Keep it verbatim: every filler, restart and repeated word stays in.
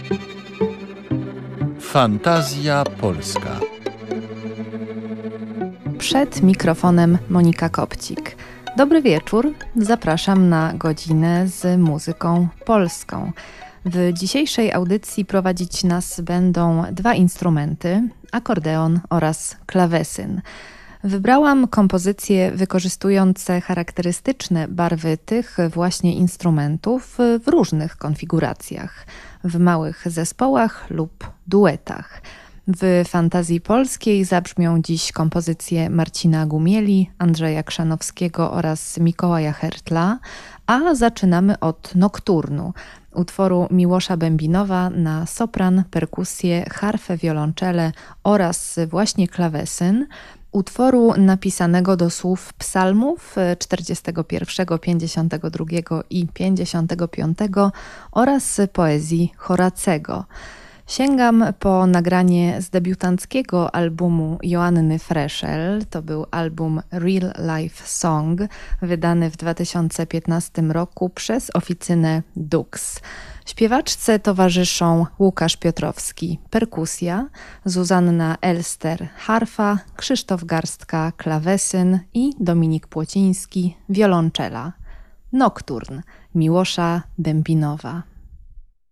Fantazja Polska. Przed mikrofonem Monika Kopcik. Dobry wieczór, zapraszam na godzinę z muzyką polską. W dzisiejszej audycji prowadzić nas będą dwa instrumenty, akordeon oraz klawesyn. Wybrałam kompozycje wykorzystujące charakterystyczne barwy tych właśnie instrumentów w różnych konfiguracjach, w małych zespołach lub duetach. W fantazji polskiej zabrzmią dziś kompozycje Marcina Gumieli, Andrzeja Krzanowskiego oraz Mikołaja Hertla, a zaczynamy od nokturnu, utworu Miłosza Bębinowa na sopran, perkusję, harfę, wiolonczele oraz właśnie klawesyn, utworu napisanego do słów psalmów czterdziestego pierwszego, pięćdziesiątego drugiego i pięćdziesiątego piątego oraz poezji Horacego. Sięgam po nagranie z debiutanckiego albumu Joanny Freszel. To był album Real Life Song, wydany w dwa tysiące piętnastym roku przez oficynę Dux. Śpiewaczce towarzyszą Łukasz Piotrowski – perkusja, Zuzanna Elster – harfa, Krzysztof Garstka – klawesyn i Dominik Płociński – wiolonczela. Nokturn Miłosza Bębinowa.